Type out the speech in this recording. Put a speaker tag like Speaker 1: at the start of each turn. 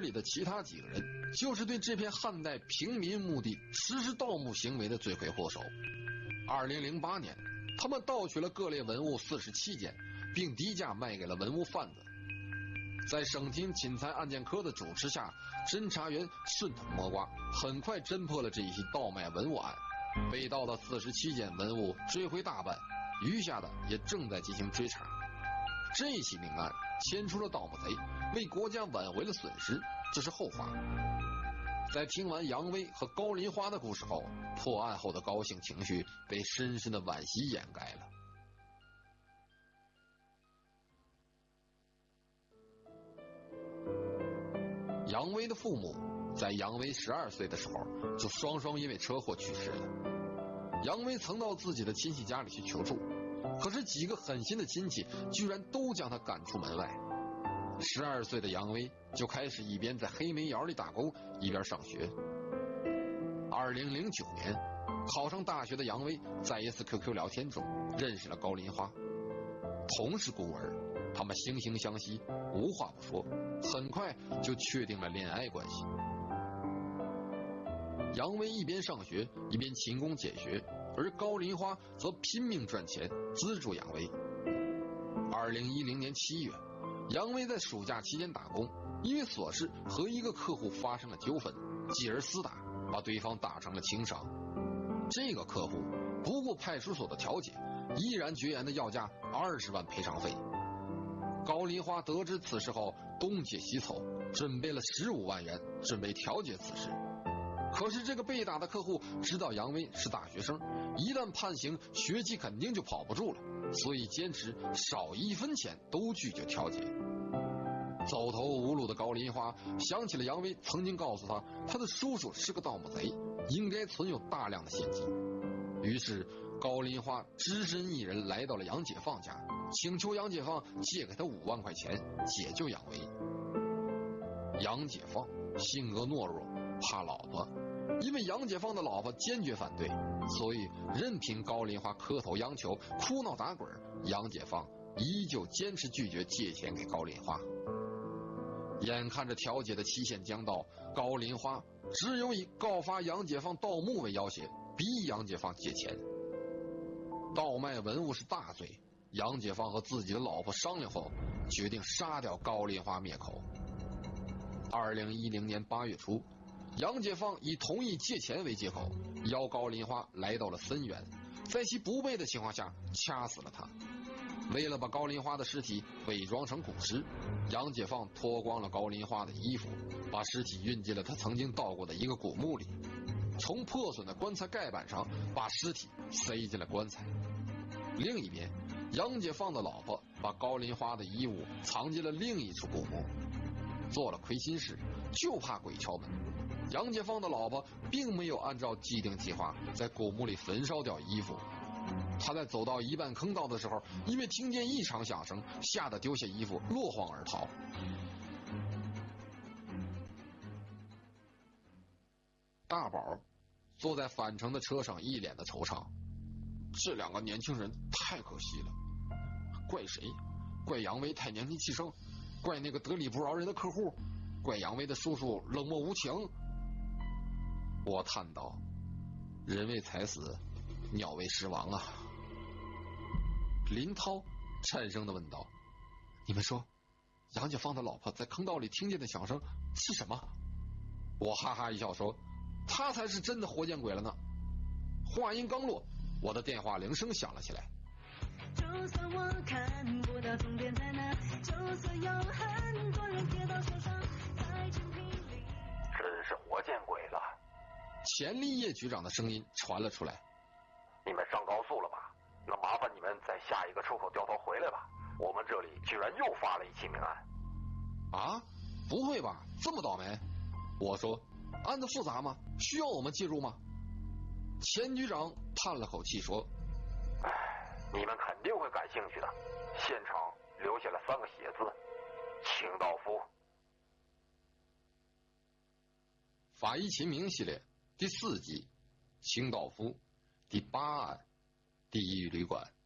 Speaker 1: 里的其他几个人，就是对这片汉代平民墓地实施盗墓行为的罪魁祸首。2008年，他们盗取了各类文物47件，并低价卖给了文物贩子。在省厅钦差案件科的主持下，侦查员顺藤摸瓜，很快侦破了这一起盗卖文物案。被盗的47件文物追回大半，余下的也正在进行追查。这起命案牵出了盗墓贼，为国家挽回了损失，这是后话。在听完杨威和高林花的故事后，破案后的高兴情绪被深深的惋惜掩盖了。杨威的父母在杨威12岁的时候就双双因为车祸去世了。杨威曾到自己的亲戚家里去求助，可是几个狠心的亲戚居然都将他赶出门外。12岁的杨威就开始一边在黑煤窑里打工，一边上学。2009年，考上大学的杨威在一次 QQ 聊天中认识了高林花，同是孤儿，他们惺惺相惜，无话不说，很快就确定了恋爱关系。杨威一边上学一边勤工俭学，而高林花则拼命赚钱资助杨威。2010年7月，杨威在暑假期间打工，因为琐事和一个客户发生了纠纷，继而厮打，把对方打成了轻伤。这个客户不顾派出所的调解，毅然决然地要价20万赔偿费。高林花得知此事后，东借西凑，准备了15万元，准备调解此事。可是这个被打的客户知道杨威是大学生，一旦判刑，学期肯定就跑不住了，所以坚持少1分钱都拒绝调解。走投无路的高林花想起了杨威曾经告诉他，他的叔叔是个盗墓贼，应该存有大量的现金。于是高林花只身一人来到了杨解放家，请求杨解放借给他5万块钱解救杨威。杨解放性格懦弱，怕老婆，因为杨解放的老婆坚决反对，所以任凭高林花磕头央求，哭闹打滚，杨解放依旧坚持拒绝借钱给高林花。眼看着调解的期限将到，高林花只有以告发杨解放盗墓为要挟，逼杨解放借钱。盗卖文物是大罪，杨解放和自己的老婆商量后，决定杀掉高林花灭口。2010年8月初，杨解放以同意借钱为借口，邀高林花来到了森源，在其不备的情况下掐死了他。为了把高林花的尸体伪装成古尸，杨解放脱光了高林花的衣服，把尸体运进了他曾经盗过的一个古墓里，从破损的棺材盖板上把尸体塞进了棺材。另一边，杨解放的老婆把高林花的衣物藏进了另一处古墓。做了亏心事，就怕鬼敲门。杨解放的老婆并没有按照既定计划在古墓里焚烧掉衣服，他在走到一半坑道的时候，因为听见异常响声，吓得丢下衣服落荒而逃。大宝坐在返程的车上，一脸的惆怅。这2个年轻人太可惜了。怪谁？怪杨威太年轻气盛，怪那个得理不饶人的客户，怪杨威的叔叔冷漠无情。我叹道：人为财死，鸟为食亡啊。林涛颤声地问道：你们说杨解放的老婆在坑道里听见的响声是什么？我哈哈一笑说：他才是真的活见鬼了呢。话音刚落，我的电话铃声响了起来。
Speaker 2: 就算我看不到终点在哪，就算有很多人跌倒受伤，在精疲力
Speaker 3: 真是活见鬼了。
Speaker 1: 钱立业局长的声音传了出来：
Speaker 3: 你们上高速了吧？那麻烦你们在下一个出口掉头回来吧，我们这里居然又发了一起命案。
Speaker 1: 啊，不会吧，这么倒霉？我说：案子复杂吗？需要我们介入吗？钱局长叹了口气说：
Speaker 3: 你们肯定会感兴趣的，现场留下了3个写字：清道夫。
Speaker 1: 法医秦明系列第4集清道夫第8案地狱旅馆。